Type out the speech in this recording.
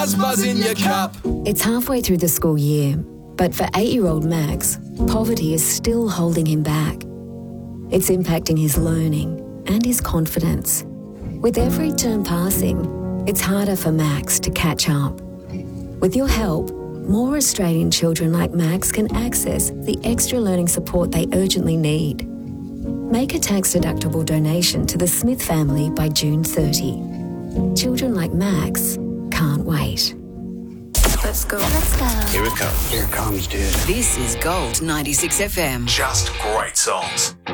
Buzz in your cup. It's halfway through the school year, but for 8-year-old Max, poverty is still holding him back. It's impacting his learning and his confidence. With every term passing, it's harder for Max to catch up. With your help, more Australian children like Max can access the extra learning support they urgently need. Make a tax-deductible donation to the Smith family by June 30. Children like Max can't wait. Let's go. Let's go. Here it comes. Here it comes, dude. This is Gold 96 FM. Just great songs.